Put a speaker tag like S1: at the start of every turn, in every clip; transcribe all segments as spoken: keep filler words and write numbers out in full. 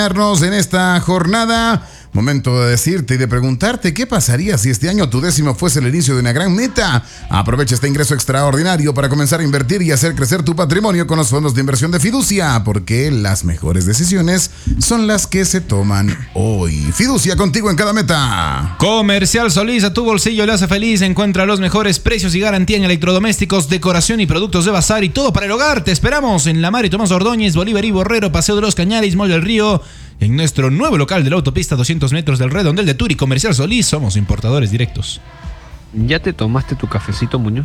S1: En esta jornada, momento de decirte y de preguntarte qué pasaría si este año tu décimo fuese el inicio de una gran meta. Aprovecha este ingreso extraordinario para comenzar a invertir y hacer crecer tu patrimonio con los fondos de inversión de Fiducia, porque las mejores decisiones son las que se toman hoy. Fiducia, contigo en cada meta.
S2: Comercial Solís, a tu bolsillo le hace feliz. Encuentra los mejores precios y garantía en electrodomésticos, decoración y productos de bazar y todo para el hogar. Te esperamos en La Mar y Tomás Ordóñez, Bolívar y Borrero, Paseo de los Cañaris, Mall del Río. En nuestro nuevo local de la autopista doscientos metros del Redondel de Turi, Comercial Solís, somos importadores directos.
S3: ¿Ya te tomaste tu cafecito, Muñoz?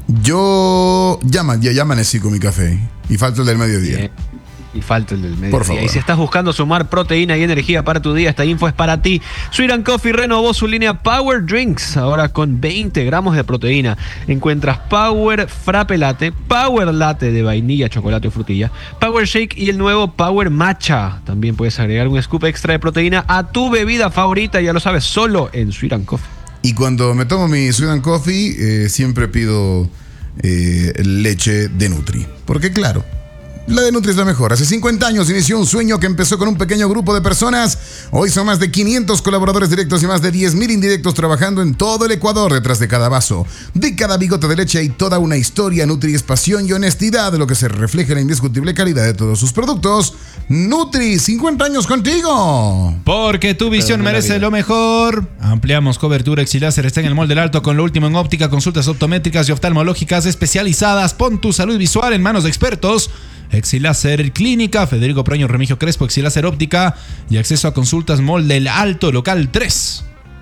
S1: Yo ya, ya, ya amanecí con mi café y falta el del mediodía.
S3: Bien. Y falta el del mediodía.
S1: Por favor.
S3: Y si estás buscando sumar proteína y energía para tu día, esta info es para ti. Sweet and Coffee renovó su línea Power Drinks, ahora con veinte gramos de proteína. Encuentras Power Frappe Latte, Power Latte de vainilla, chocolate o frutilla, Power Shake y el nuevo Power Matcha. También puedes agregar un scoop extra de proteína a tu bebida favorita, ya lo sabes, solo en Sweet and Coffee.
S1: Y cuando me tomo mi Sweet and Coffee, eh, siempre pido eh, leche de Nutri. Porque claro, la de Nutri es la mejor. Hace cincuenta años inició un sueño que empezó con un pequeño grupo de personas. Hoy son más de quinientos colaboradores directos y más de diez mil indirectos trabajando en todo el Ecuador. Detrás de cada vaso, de cada bigote de leche hay toda una historia. Nutri es pasión y honestidad, lo que se refleja en la indiscutible calidad de todos sus productos. Nutri, cincuenta años contigo.
S2: Porque tu visión merece lo mejor. Ampliamos cobertura. Exiláser está en el Mall del Alto con lo último en óptica, consultas optométricas y oftalmológicas especializadas. Pon tu salud visual en manos de expertos. Exiláser Clínica, Federico Proaño, Remigio Crespo, Exiláser Óptica y acceso a consultas Mall del Alto, local tres.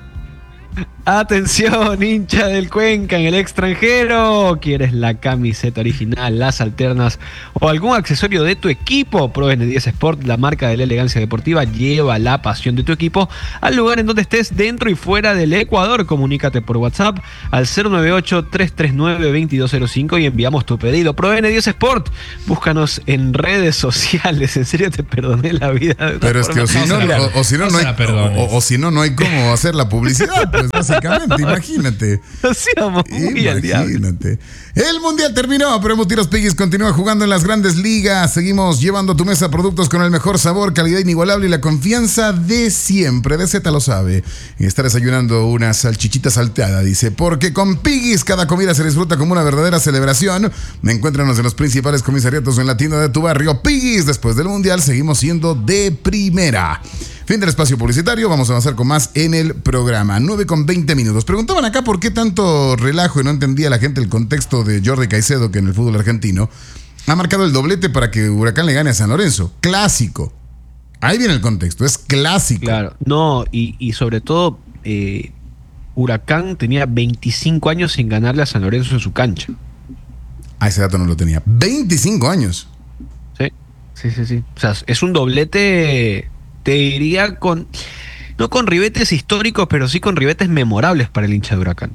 S3: Atención, hincha del Cuenca en el extranjero. ¿Quieres la camiseta original, las alternas o algún accesorio de tu equipo? Pro N diez Sport, la marca de la elegancia deportiva, lleva la pasión de tu equipo al lugar en donde estés, dentro y fuera del Ecuador. Comunícate por WhatsApp al cero nueve ocho, tres tres nueve, dos dos cero cinco y enviamos tu pedido. Pro N diez Sport, búscanos en redes sociales. En serio te perdoné la vida.
S1: Pero es que o si no, o, o si no, no hay, o, o si no, no hay cómo hacer la publicidad, pues básicamente. Imagínate. Imagínate. El mundial terminó, pero Embutidos Piggy's continúa jugando en las grandes ligas. Seguimos llevando a tu mesa productos con el mejor sabor, calidad inigualable y la confianza de siempre. De Z lo sabe. Está desayunando una salchichita salteada, dice. Porque con Piggy's cada comida se disfruta como una verdadera celebración. Encuéntranos en los principales comisariatos o en la tienda de tu barrio. Piggy's, después del mundial, seguimos siendo de primera. Fin del espacio publicitario, vamos a avanzar con más en el programa. nueve con veinte minutos. Preguntaban acá por qué tanto relajo y no entendía la gente el contexto de Jordi Caicedo, que en el fútbol argentino ha marcado el doblete para que Huracán le gane a San Lorenzo. Clásico. Ahí viene el contexto, es clásico.
S3: Claro, no, y, y sobre todo, eh, Huracán tenía veinticinco años sin ganarle a San Lorenzo en su cancha.
S1: Ah, ese dato no lo tenía. veinticinco años.
S3: Sí, sí, sí, sí. O sea, es un doblete, te diría, con no con ribetes históricos, pero sí con ribetes memorables para el hincha de Huracán.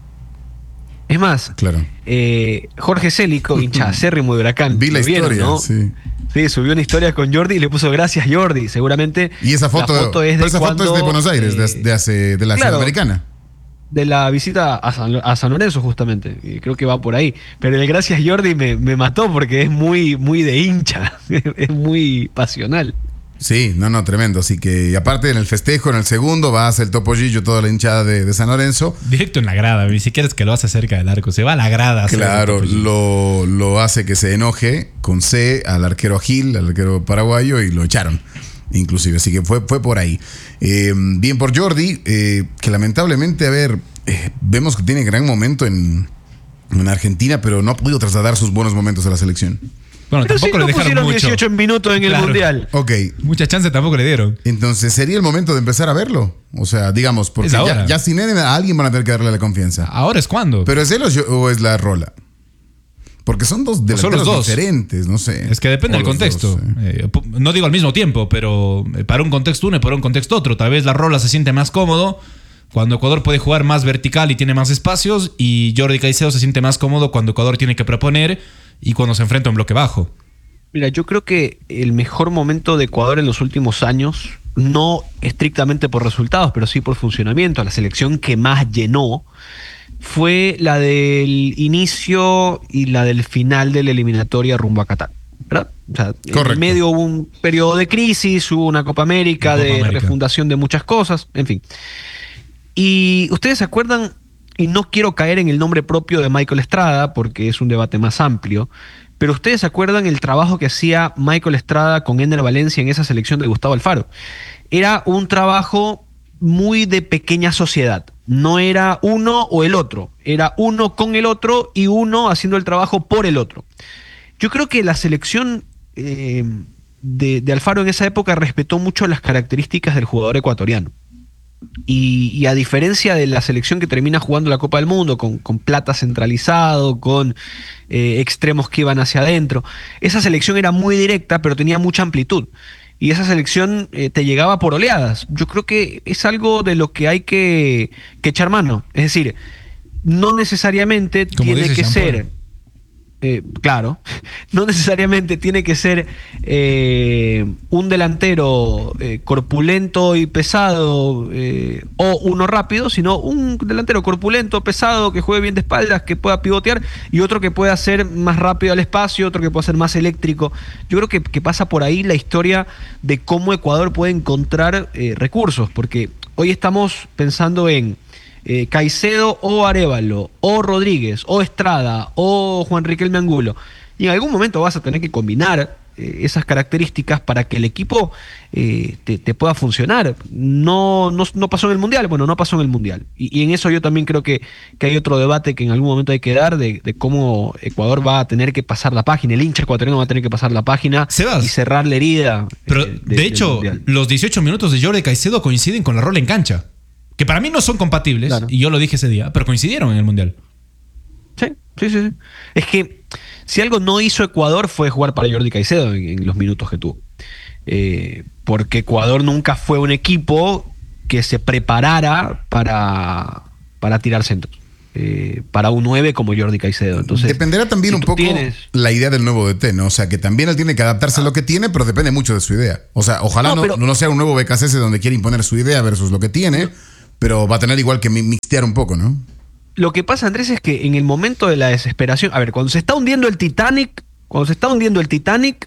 S3: Es más,
S1: claro.
S3: eh, Jorge Célico, hincha acérrimo de Huracán.
S1: Vi la historia,
S3: vieron, ¿no?
S1: sí.
S3: Sí, subió una historia con Jordi y le puso gracias Jordi, seguramente.
S1: Y esa foto,
S3: foto es de
S1: esa
S3: cuando,
S1: foto es de Buenos Aires, eh, de, de, hace, de la
S3: claro,
S1: Sudamericana.
S3: De la visita a San, a San Lorenzo, justamente. Y creo que va por ahí. Pero el gracias Jordi me, me mató porque es muy, muy de hincha. Es muy pasional.
S1: Sí, no, no, tremendo. Así que, y aparte en el festejo, en el segundo, va a hacer el Topollillo, toda la hinchada de, de San Lorenzo.
S2: Directo en la grada, ni siquiera es que lo hace cerca del arco, se va a la grada.
S1: Claro, lo, lo hace que se enoje con C al arquero Gil, al arquero paraguayo, y lo echaron, inclusive. Así que fue, fue por ahí. Eh, bien por Jordi, eh, que lamentablemente, a ver, eh, vemos que tiene gran momento en, en Argentina, pero no ha podido trasladar sus buenos momentos a la selección.
S2: Bueno,
S3: pero
S2: tampoco
S3: sí, no
S2: le dejaron mucho.
S3: dieciocho minutos en el
S2: claro.
S3: Mundial.
S1: Ok.
S2: Mucha chance tampoco le dieron.
S1: Entonces, ¿sería el momento de empezar a verlo? O sea, digamos, porque ya, ya sin él a alguien van a tener que darle la confianza.
S2: ¿Ahora es cuándo?
S1: ¿Pero es él o, o es la Rola? Porque son dos delanteros
S2: dos.
S1: diferentes, no sé.
S2: Es que depende del contexto. Dos, sí. eh, no digo al mismo tiempo, pero para un contexto uno y para un contexto otro. Tal vez la Rola se siente más cómodo cuando Ecuador puede jugar más vertical y tiene más espacios, y Jordi Caicedo se siente más cómodo cuando Ecuador tiene que proponer y cuando se enfrenta a un bloque bajo.
S3: Mira, yo creo que el mejor momento de Ecuador en los últimos años, no estrictamente por resultados, pero sí por funcionamiento, la selección que más llenó, fue la del inicio y la del final de la eliminatoria rumbo a Qatar. ¿verdad? O sea, en el medio hubo un periodo de crisis, hubo una Copa América, Copa de América. refundación de muchas cosas, en fin. Y ustedes se acuerdan, y no quiero caer en el nombre propio de Michael Estrada, porque es un debate más amplio, pero ustedes se acuerdan el trabajo que hacía Michael Estrada con Ender Valencia en esa selección de Gustavo Alfaro. Era un trabajo muy de pequeña sociedad. No era uno o el otro, era uno con el otro y uno haciendo el trabajo por el otro. Yo creo que la selección eh, de, de Alfaro en esa época respetó mucho las características del jugador ecuatoriano. Y, y a diferencia de la selección que termina jugando la Copa del Mundo, con, con plata centralizado, con eh, extremos que iban hacia adentro, esa selección era muy directa, pero tenía mucha amplitud. Y esa selección eh, te llegaba por oleadas. Yo creo que es algo de lo que hay que, que echar mano. Es decir, no necesariamente Como tiene que ser... Eh, claro, no necesariamente tiene que ser eh, un delantero eh, corpulento y pesado eh, o uno rápido, sino un delantero corpulento, pesado, que juegue bien de espaldas, que pueda pivotear, y otro que pueda ser más rápido al espacio, otro que pueda ser más eléctrico. Yo creo que, que pasa por ahí la historia de cómo Ecuador puede encontrar eh, recursos, porque hoy estamos pensando en Eh, Caicedo o Arévalo, o Rodríguez, o Estrada, o Juan Riquelme Angulo. Y en algún momento vas a tener que combinar eh, esas características para que el equipo eh, te, te pueda funcionar. No, no, no pasó en el Mundial, bueno, no pasó en el Mundial. Y, y en eso yo también creo que, que hay otro debate que en algún momento hay que dar de, de cómo Ecuador va a tener que pasar la página. El hincha ecuatoriano va a tener que pasar la página
S2: Sebas,
S3: y cerrar la herida.
S2: Pero
S3: eh,
S2: de, de hecho, los dieciocho minutos de Jordi Caicedo coinciden con la rola en cancha. Que para mí no son compatibles, claro. Y yo lo dije ese día, pero coincidieron en el Mundial.
S3: Sí, sí, sí. Es que si algo no hizo Ecuador fue jugar para Jordi Caicedo en, en los minutos que tuvo. Eh, porque Ecuador nunca fue un equipo que se preparara para, para tirar centros. Eh, para un nueve como Jordi Caicedo. Entonces,
S1: dependerá también si un poco tienes... la idea del nuevo D T, ¿no? O sea, que también él tiene que adaptarse ah. a lo que tiene, pero depende mucho de su idea. O sea, ojalá no, no, pero... no sea un nuevo B K C S donde quiere imponer su idea versus lo que tiene, pero va a tener igual que mixtear un poco, ¿no?
S3: Lo que pasa, Andrés, es que en el momento de la desesperación, a ver, cuando se está hundiendo el Titanic, cuando se está hundiendo el Titanic,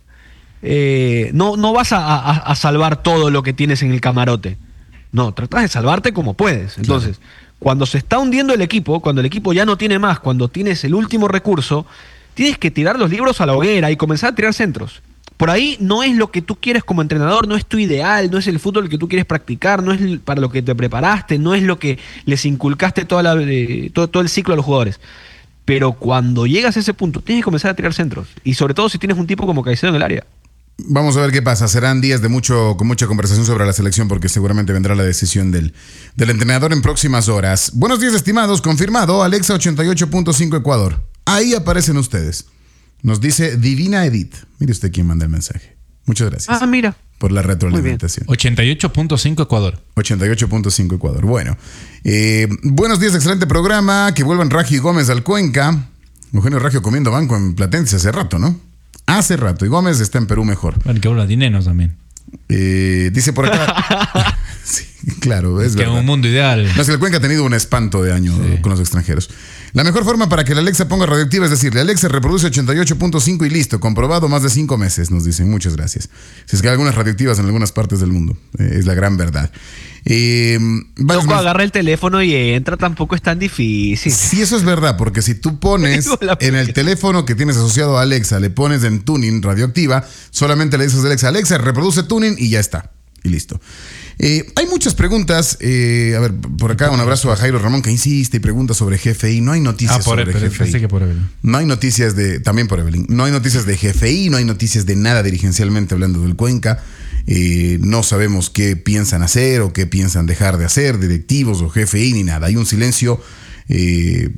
S3: eh, no, no vas a, a, a salvar todo lo que tienes en el camarote. No, tratas de salvarte como puedes. Entonces, claro. Cuando se está hundiendo el equipo, cuando el equipo ya no tiene más, cuando tienes el último recurso, tienes que tirar los libros a la hoguera y comenzar a tirar centros. Por ahí no es lo que tú quieres como entrenador, no es tu ideal, no es el fútbol que tú quieres practicar, no es para lo que te preparaste, no es lo que les inculcaste toda la, eh, todo, todo el ciclo a los jugadores. Pero cuando llegas a ese punto, tienes que comenzar a tirar centros. Y sobre todo si tienes un tipo como Caicedo en el área.
S1: Vamos a ver qué pasa. Serán días de mucho, con mucha conversación sobre la selección, porque seguramente vendrá la decisión del, del entrenador en próximas horas. Buenos días, estimados. Confirmado, Alexa ochenta y ocho punto cinco Ecuador. Ahí aparecen ustedes. Nos dice Divina Edith. Mire usted quién manda el mensaje. Muchas gracias.
S3: Ah, mira.
S1: Por la retroalimentación.
S2: ochenta y ocho punto cinco Ecuador.
S1: ochenta y ocho punto cinco Ecuador. Bueno. Eh, buenos días, excelente programa. Que vuelvan Raggio y Gómez al Cuenca. Eugenio Raggio comiendo banco en Platense hace rato, ¿no? Hace rato. Y Gómez está en Perú mejor.
S2: Bueno, que vuelva Dinenos también.
S1: Eh, dice por acá. Sí, claro, es, es verdad.
S2: Que un mundo ideal.
S1: No, es que el Cuenca ha tenido un espanto de año sí. con los extranjeros. La mejor forma para que la Alexa ponga radioactiva es decirle, Alexa reproduce ochenta y ocho punto cinco y listo, comprobado más de cinco meses, nos dicen. Muchas gracias. Si es que hay algunas radioactivas en algunas partes del mundo, eh, es la gran verdad. Eh,
S3: Loco, más... agarra el teléfono y entra, tampoco es tan difícil.
S1: Sí, eso es verdad, porque si tú pones en el teléfono que tienes asociado a Alexa, le pones en tuning radioactiva, solamente le dices a Alexa, Alexa reproduce tuning y ya está, y listo. Eh, hay muchas preguntas. Eh, a ver, por acá un abrazo a Jairo Ramón que insiste y pregunta sobre G F I. No hay noticias ah, por sobre G F I.
S2: Que por Evelyn.
S1: No hay noticias de. También por Evelyn. No hay noticias de G F I, no hay noticias de nada dirigencialmente hablando del Cuenca. Eh, no sabemos qué piensan hacer o qué piensan dejar de hacer, directivos o G F I, ni nada. Hay un silencio eh,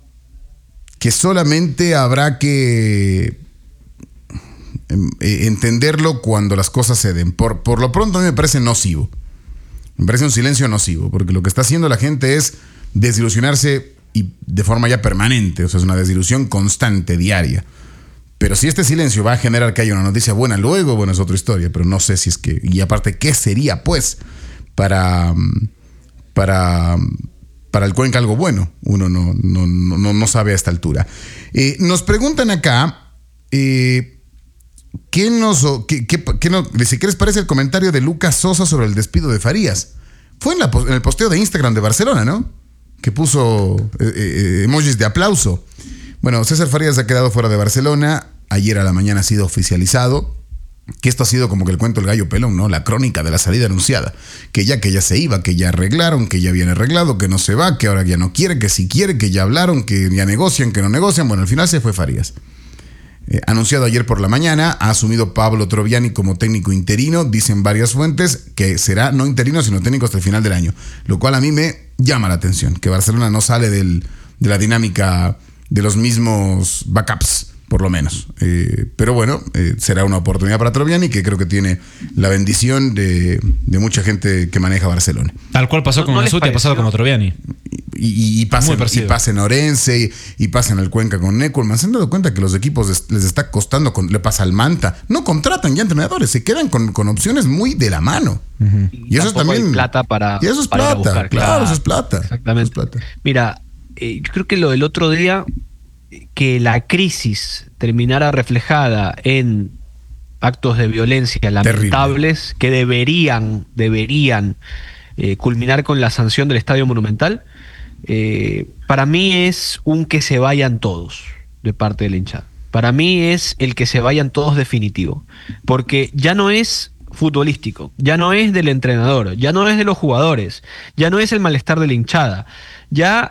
S1: que solamente habrá que eh, entenderlo cuando las cosas se den. Por, por lo pronto a mí me parece nocivo. Me parece un silencio nocivo, porque lo que está haciendo la gente es desilusionarse y de forma ya permanente, o sea, es una desilusión constante, diaria. Pero si este silencio va a generar que haya una noticia buena luego, bueno, es otra historia, pero no sé si es que... Y aparte, ¿qué sería, pues, para, para, para el Cuenca algo bueno? Uno no, no, no, no sabe a esta altura. Eh, nos preguntan acá... Eh, ¿qué nos, qué, qué, qué no, si qué les parece el comentario de Lucas Sosa sobre el despido de Farías? Fue en, la, en el posteo de Instagram de Barcelona, ¿no? Que puso eh, eh, emojis de aplauso. Bueno, César Farías ha quedado fuera de Barcelona. Ayer a la mañana ha sido oficializado. Que esto ha sido como que el cuento del gallo pelón, ¿no? La crónica de la salida anunciada. Que ya que ya se iba, que ya arreglaron, que ya viene arreglado, que no se va, que ahora ya no quiere, que sí quiere, que ya hablaron, que ya negocian, que no negocian. Bueno, al final se fue Farías. Eh, anunciado ayer por la mañana, ha asumido Pablo Troviani como técnico interino. Dicen varias fuentes que será no interino, sino técnico hasta el final del año. Lo cual a mí me llama la atención. Que Barcelona no sale del, de la dinámica de los mismos backups, por lo menos. Eh, pero bueno, eh, será una oportunidad para Troviani, que creo que tiene la bendición de, de mucha gente que maneja Barcelona.
S2: Tal cual pasó
S3: ¿No,
S2: con
S3: no
S2: Mesut y ha pasado con Troviani.
S1: Y, y, y, pasa, y pasa en Orense, y, y pasa en el Cuenca con Necolman. ¿Se han dado cuenta que los equipos les, les está costando? Con, le pasa al Manta. No contratan ya entrenadores, se quedan con, con opciones muy de la mano.
S3: Uh-huh. Y, y eso es también
S1: hay
S3: plata para.
S1: Y eso es
S3: para
S1: plata,
S3: buscar,
S1: claro, claro, eso es plata.
S3: Exactamente.
S1: Eso es plata.
S3: Mira, eh, yo creo que lo del otro día, que la crisis terminara reflejada en actos de violencia lamentables, terrible, que deberían, deberían eh, culminar con la sanción del Estadio Monumental, eh, para mí es un que se vayan todos de parte de la hinchada. Para mí es el que se vayan todos definitivo, porque ya no es futbolístico, ya no es del entrenador, ya no es de los jugadores, ya no es el malestar de la hinchada, ya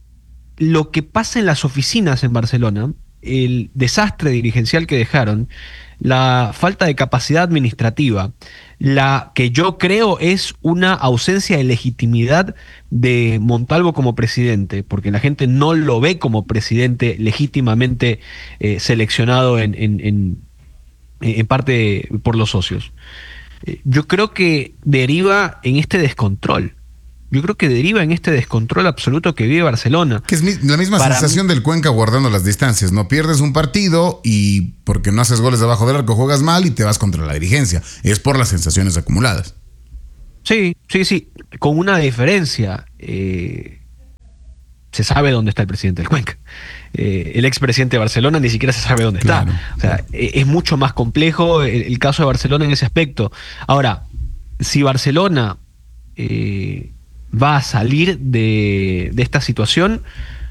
S3: lo que pasa en las oficinas en Barcelona, el desastre dirigencial que dejaron, la falta de capacidad administrativa, la que yo creo es una ausencia de legitimidad de Montalvo como presidente, porque la gente no lo ve como presidente legítimamente eh, seleccionado en, en, en, en parte por los socios. Eh, yo creo que deriva en este descontrol. Yo creo que deriva en este descontrol absoluto que vive Barcelona.
S1: Que es la misma Para sensación mí... del Cuenca guardando las distancias. No pierdes un partido y porque no haces goles debajo del arco juegas mal y te vas contra la dirigencia. Es por las sensaciones acumuladas.
S3: Sí, sí, sí. Con una diferencia. Eh, se sabe dónde está el presidente del Cuenca. Eh, el expresidente de Barcelona ni siquiera se sabe dónde claro, está. O sea, claro. Es mucho más complejo el, el caso de Barcelona en ese aspecto. Ahora, si Barcelona... Eh, va a salir de, de esta situación,